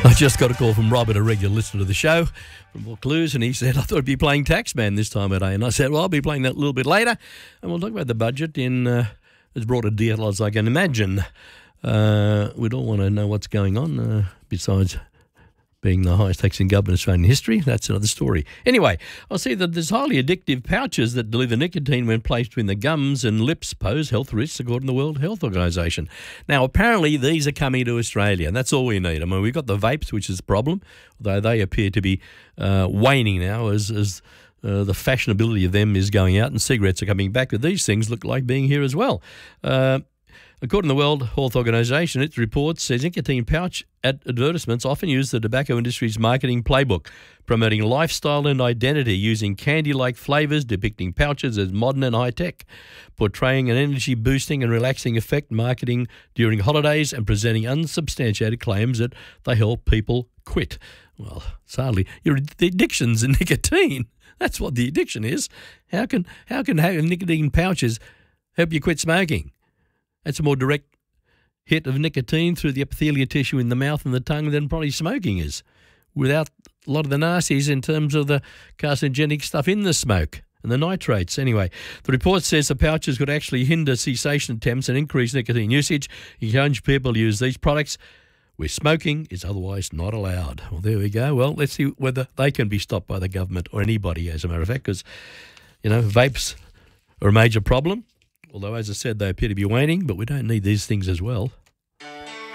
I just got a call from Robert, a regular listener to the show, from Vaucluse, and he said, I thought I'd be playing Taxman this time of day. And I said, well, I'll be playing that a little bit later, and we'll talk about the budget in as broad a detail as I can imagine. We'd all want to know what's going on, besides being the highest tax in government Australian history. That's another story. Anyway, I'll see that there's highly addictive pouches that deliver nicotine when placed between the gums and lips pose health risks, according to the World Health Organisation. Now, apparently these are coming to Australia, and that's all we need. I mean, we've got the vapes, which is the problem, although they appear to be waning now as the fashionability of them is going out and cigarettes are coming back. But these things look like being here as well. According to the World Health Organisation, its report says nicotine pouch advertisements often use the tobacco industry's marketing playbook, promoting lifestyle and identity using candy-like flavours, depicting pouches as modern and high-tech, portraying an energy-boosting and relaxing effect, marketing during holidays, and presenting unsubstantiated claims that they help people quit. Well, sadly, the addiction's in nicotine. That's what the addiction is. How can having nicotine pouches help you quit smoking? That's a more direct hit of nicotine through the epithelial tissue in the mouth and the tongue than probably smoking is, without a lot of the nasties in terms of the carcinogenic stuff in the smoke and the nitrates. Anyway, the report says the pouches could actually hinder cessation attempts and increase nicotine usage. Encourage people to use these products where smoking is otherwise not allowed. Well, there we go. Well, let's see whether they can be stopped by the government or anybody, as a matter of fact, because, vapes are a major problem. Although, as I said, they appear to be waning, but we don't need these things as well.